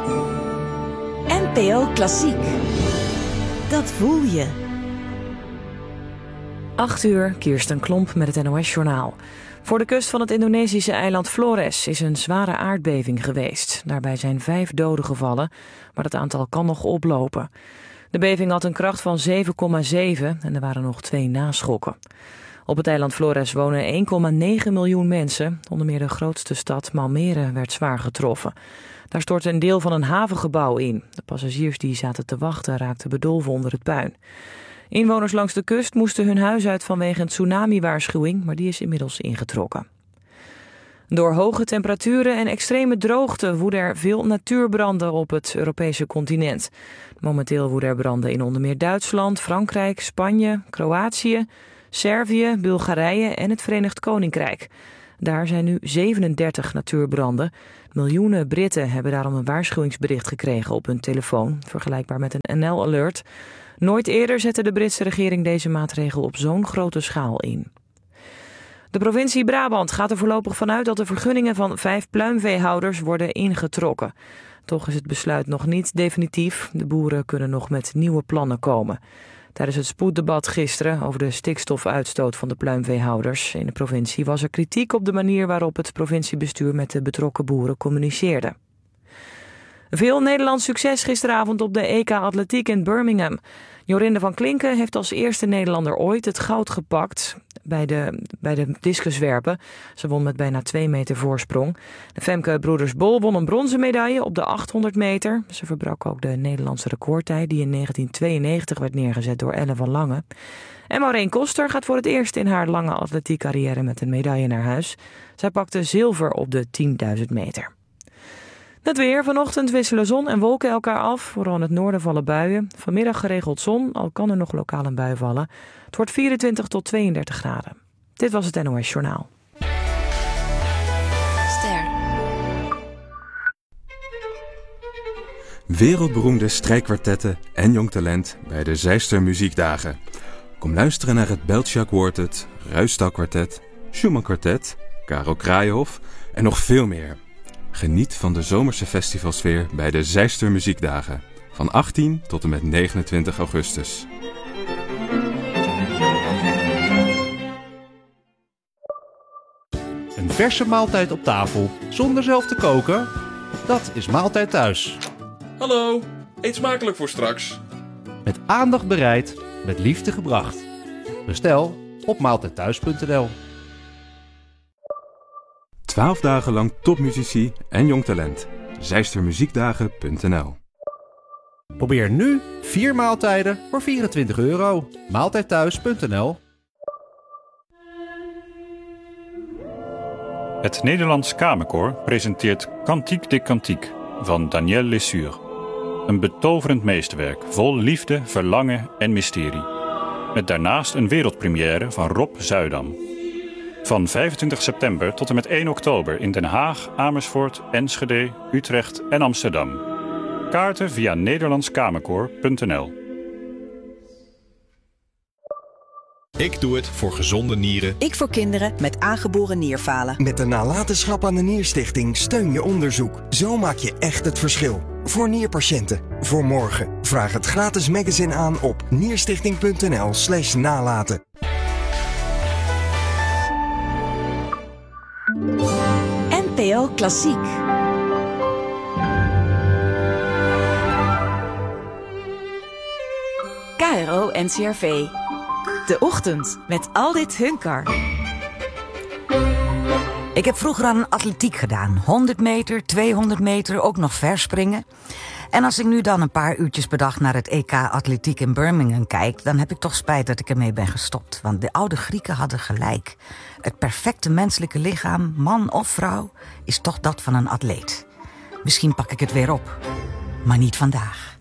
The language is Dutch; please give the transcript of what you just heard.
NPO Klassiek. Dat voel je. 8:00, Kirsten Klomp met het NOS-journaal. Voor de kust van het Indonesische eiland Flores is een zware aardbeving geweest. Daarbij zijn 5 doden gevallen, maar het aantal kan nog oplopen. De beving had een kracht van 7,7 en er waren nog 2 naschokken. Op het eiland Flores wonen 1,9 miljoen mensen. Onder meer de grootste stad Malmere werd zwaar getroffen. Daar stortte een deel van een havengebouw in. De passagiers die zaten te wachten raakten bedolven onder het puin. Inwoners langs de kust moesten hun huis uit vanwege een tsunami-waarschuwing, maar die is inmiddels ingetrokken. Door hoge temperaturen en extreme droogte woeden er veel natuurbranden op het Europese continent. Momenteel woeden er branden in onder meer Duitsland, Frankrijk, Spanje, Kroatië, Servië, Bulgarije en het Verenigd Koninkrijk. Daar zijn nu 37 natuurbranden. Miljoenen Britten hebben daarom een waarschuwingsbericht gekregen op hun telefoon, vergelijkbaar met een NL-alert. Nooit eerder zette de Britse regering deze maatregel op zo'n grote schaal in. De provincie Brabant gaat er voorlopig vanuit dat de vergunningen van 5 pluimveehouders worden ingetrokken. Toch is het besluit nog niet definitief. De boeren kunnen nog met nieuwe plannen komen. Tijdens het spoeddebat gisteren over de stikstofuitstoot van de pluimveehouders in de provincie was er kritiek op de manier waarop het provinciebestuur met de betrokken boeren communiceerde. Veel Nederlands succes gisteravond op de EK Atletiek in Birmingham. Jorinde van Klinken heeft als eerste Nederlander ooit het goud gepakt bij de discuswerpen. Ze won met bijna 2 meter voorsprong. De Femke Broeders-Bol won een bronzen medaille op de 800 meter. Ze verbrak ook de Nederlandse recordtijd die in 1992 werd neergezet door Elle van Lange. En Maureen Koster gaat voor het eerst in haar lange atletiekcarrière met een medaille naar huis. Zij pakte zilver op de 10.000 meter. Het weer. Vanochtend wisselen zon en wolken elkaar af. Vooral in het noorden vallen buien. Vanmiddag geregeld zon, al kan er nog lokaal een bui vallen. Het wordt 24 tot 32 graden. Dit was het NOS Journaal. Ster. Wereldberoemde strijkkwartetten en jong talent bij de Zijster Muziekdagen. Kom luisteren naar het Beltja Quartet, Ruisdael Kwartet, Schumann Kwartet, Karel Kraaienhof en nog veel meer. Geniet van de zomerse festivalsfeer bij de Zijster Muziekdagen. Van 18 tot en met 29 augustus. Een verse maaltijd op tafel zonder zelf te koken? Dat is Maaltijd Thuis. Hallo, eet smakelijk voor straks. Met aandacht bereid, met liefde gebracht. Bestel op maaltijdthuis.nl. 12 dagen lang topmuzici en jong talent. Zijstermuziekdagen.nl. Probeer nu 4 maaltijden voor €24. Maaltijdthuis.nl. Het Nederlands Kamerkoor presenteert Cantique des Cantiques van Daniel Lesure. Een betoverend meesterwerk vol liefde, verlangen en mysterie. Met daarnaast een wereldpremière van Rob Zuidam. Van 25 september tot en met 1 oktober in Den Haag, Amersfoort, Enschede, Utrecht en Amsterdam. Kaarten via nederlandskamerkoor.nl. Ik doe het voor gezonde nieren. Ik voor kinderen met aangeboren nierfalen. Met de nalatenschap aan de Nierstichting steun je onderzoek. Zo maak je echt het verschil. Voor nierpatiënten. Voor morgen. Vraag het gratis magazine aan op nierstichting.nl/nalaten. NPO Klassiek. KRO NCRV. De ochtend met Aldit Hunkar. Ik heb vroeger aan atletiek gedaan. 100 meter, 200 meter, ook nog verspringen. En als ik nu dan een paar uurtjes per dag naar het EK Atletiek in Birmingham kijk, dan heb ik toch spijt dat ik ermee ben gestopt. Want de oude Grieken hadden gelijk. Het perfecte menselijke lichaam, man of vrouw, is toch dat van een atleet. Misschien pak ik het weer op, maar niet vandaag.